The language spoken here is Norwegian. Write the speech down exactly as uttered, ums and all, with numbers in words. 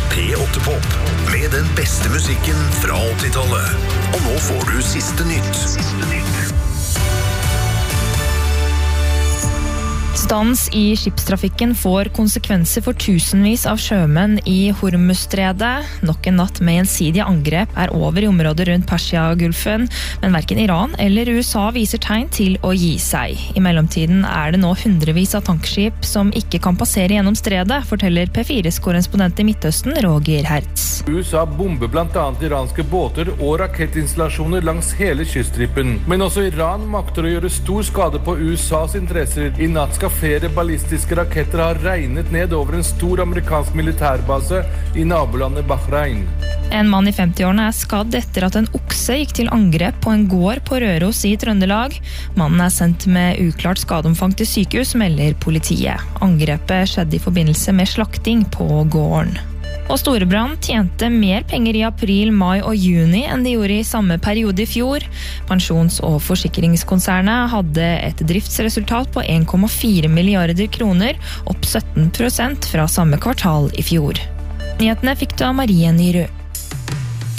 P åtte Pop med den beste musikken fra åttitallet. Og nå får du siste nytt. Siste nytt. Stans i skipstrafikken får konsekvenser for tusenvis av sjømenn i Hormuzstredet. Nok en natt med gjensidige angrep er over i området rundt Persia-gulfen, men hverken Iran eller U S A viser tegn til å gi seg. I mellomtiden er det nå hundrevis av tankskip som ikke kan passere gjennom stredet, forteller P fires korrespondent i Midtøsten, Roger Hertz. U S A bomber blant annet iranske båter og rakettinstallasjoner langs hele kyststripen. Men også Iran makter å gjøre stor skade på U S A's interesser. I natt skal flere ballistiske raketter har regnet ned over en stor amerikansk militærbase i nabolandet Bahrain. En mann i femti-årene er skadd etter at en okse gikk til angrep på en gård på Røros i Trøndelag. Mannen er sendt med uklart skadeomfang til sykehus, melder politiet. Angrepet skjedde i forbindelse med slakting på gården. Og Storebrand tjente mer penger i april, mai og juni enn de gjorde i samme periode i fjor. Pensjons- og forsikringskonsernet hadde et driftsresultat på en komma fire milliarder kroner, opp sytten prosent fra samme kvartal i fjor. Nyhetene fikk du av Marie Nyrø.